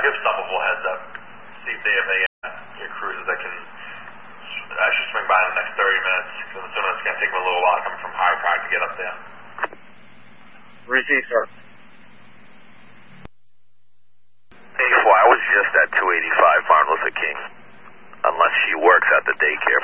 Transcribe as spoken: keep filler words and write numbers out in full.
give Stumpable a heads up. See if they have a, uh, your cruisers that can actually swing by in the next thirty minutes, because I'm assuming it's going to take them a little while coming from High Park to get up there. Receive, sir. eighty-four, I was just at two eighty-five Martin Luther King. Unless she works at the daycare